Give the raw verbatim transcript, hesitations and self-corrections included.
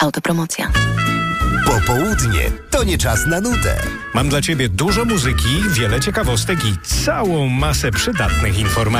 Autopromocja. Popołudnie to nie czas na nudę. Mam dla Ciebie dużo muzyki, wiele ciekawostek i całą masę przydatnych informacji.